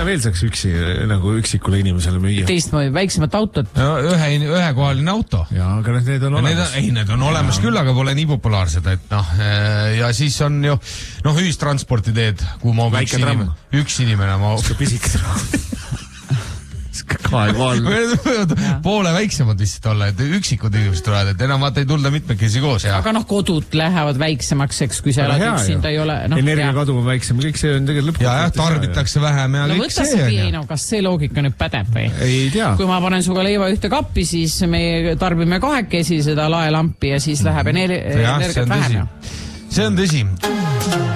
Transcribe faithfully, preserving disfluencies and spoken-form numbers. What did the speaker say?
veel saaks üksi, nagu üksikule inimesele müüa? Teistmoodi, väiksemat autot. No, ühe, ühekohaline auto. Jaa, aga need on olemas. Need on, ei, need on olemas küll, aga pole nii populaarsed, et noh, ja siis on ju, noh, ühistransporti teed, kuhu ma üks inimene, üks inimene ma... Pisik poole väiksemad vist olla, et üksikud inimesed tulevad, et enam vaata ei tulda mitmekesi koos. Ja. Aga noh, kodud lähevad väiksemaks, eks, kui sa elad üksinda ei ole. No, energiakadu on väiksem, kõik see on tegelikult lõpuks. Ja, jah, tarbitakse vähem ja no, kõik see. No võta see, kas see loogika nüüd pädeb või? Ei tea. Kui ma panen suga leiva ühte kappi, siis me tarbime kahekesi seda laelampi ja siis läheb energi- ja, energiat vähem. See on tõsi.